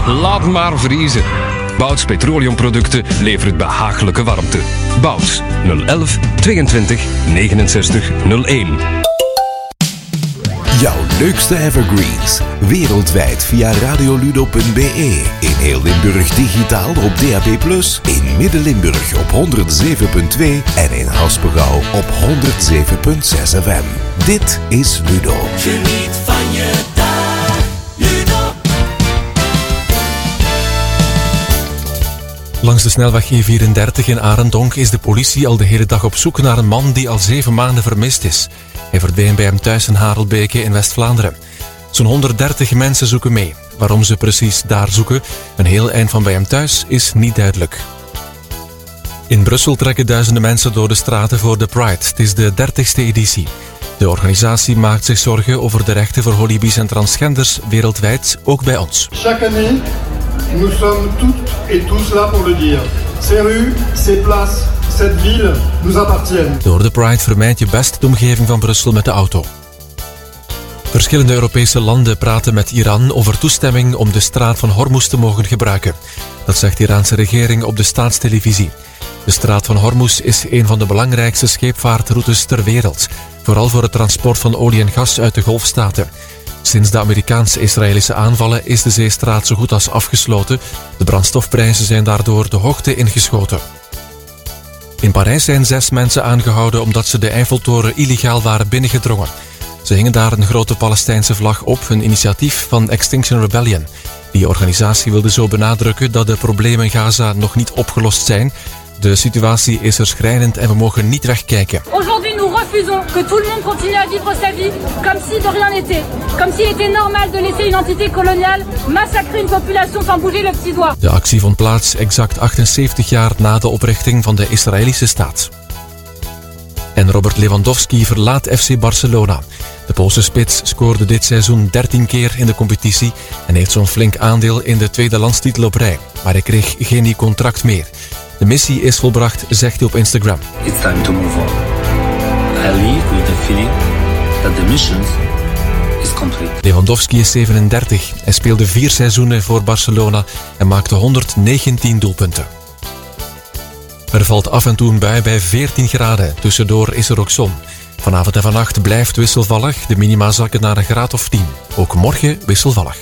Laat maar vriezen. Bouts Petroleumproducten levert behagelijke warmte. Bouts 011 22 69 01. Jouw leukste evergreens. Wereldwijd via radioludo.be. In heel Limburg digitaal op DAB+. In Midden-Limburg op 107.2. En in Haspengouw op 107.6 FM. Dit is Ludo. Geniet van je dag, Ludo. Langs de snelweg E34 in Arendonk is de politie al de hele dag op zoek naar een man die al 7 maanden vermist is. Hij verdween bij hem thuis in Harelbeke in West-Vlaanderen. Zo'n 130 mensen zoeken mee. Waarom ze precies daar zoeken, een heel eind van bij hem thuis, is niet duidelijk. In Brussel trekken duizenden mensen door de straten voor de Pride. Het is de 30ste editie. De organisatie maakt zich zorgen over de rechten voor holibies en transgenders wereldwijd, ook bij ons. Chaque année, nous sommes toutes et tous là pour le dire. Ces rues, ces places, cette ville nous appartiennent. Door de Pride vermijd je best de omgeving van Brussel met de auto. Verschillende Europese landen praten met Iran over toestemming om de straat van Hormuz te mogen gebruiken. Dat zegt de Iraanse regering op de staatstelevisie. De straat van Hormuz is een van de belangrijkste scheepvaartroutes ter wereld. Vooral voor het transport van olie en gas uit de Golfstaten. Sinds de Amerikaans-Israëlische aanvallen is de zeestraat zo goed als afgesloten. De brandstofprijzen zijn daardoor de hoogte ingeschoten. In Parijs zijn 6 mensen aangehouden omdat ze de Eiffeltoren illegaal waren binnengedrongen. Ze hingen daar een grote Palestijnse vlag op, een initiatief van Extinction Rebellion. Die organisatie wilde zo benadrukken dat de problemen in Gaza nog niet opgelost zijn. De situatie is er schrijnend en we mogen niet wegkijken. Aujourd'hui, nous refusons que tout le monde continue à vivre sa vie comme si de rien n'était. Comme s'il était normal de laisser une entité coloniale massacrer une population sans bouger le petit doigt. De actie vond plaats exact 78 jaar na de oprichting van de Israëlische staat. En Robert Lewandowski verlaat FC Barcelona. De Poolse spits scoorde dit seizoen 13 keer in de competitie en heeft zo'n flink aandeel in de tweede landstitel op rij. Maar hij kreeg geen nieuw contract meer. De missie is volbracht, zegt hij op Instagram. It's time to move on. I leave with the feeling that the mission is complete. Lewandowski is 37. Hij speelde 4 seizoenen voor Barcelona en maakte 119 doelpunten. Er valt af en toe een bui bij 14 graden. Tussendoor is er ook zon. Vanavond en vannacht blijft wisselvallig. De minima zakken naar een graad of 10. Ook morgen wisselvallig.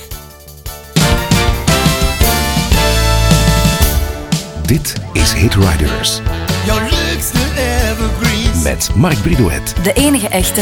Dit is Hit Riders. Jouw leukste evergreens. Met Mark Bridouet. De enige echte